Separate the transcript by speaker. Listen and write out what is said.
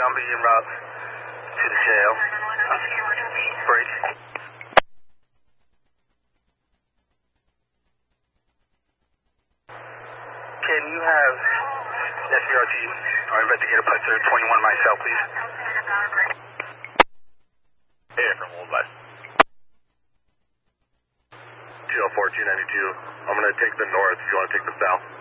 Speaker 1: I'm being route to the jail. Break. Can you have SBRT or investigator Putzer 21 myself, please?
Speaker 2: Hey, from Old West. 204 292. I'm going to take the north if you want to take the south.